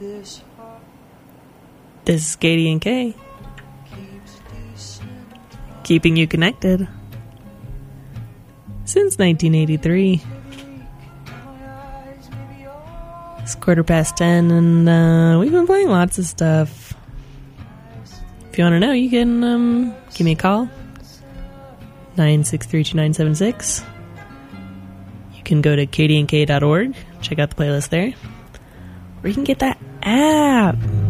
This is Katie and Kay, keeping you connected since 1983. It's 10:15, and we've been playing lots of stuff. If you want to know, you can give me a call, 963-2976. You can go to katieandk.org, check out the playlist there, or you can get that app.